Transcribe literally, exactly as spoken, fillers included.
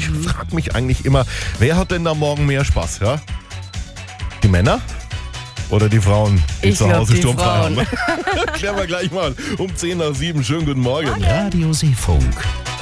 ich frage mich eigentlich immer, wer hat denn da morgen mehr Spaß? Ja? Die Männer? Oder die Frauen, die Ich zu glaub, Hause die sturmfrei haben? Frauen. Klären wir gleich mal um zehn nach sieben. Schönen guten Morgen. Radio Seefunk.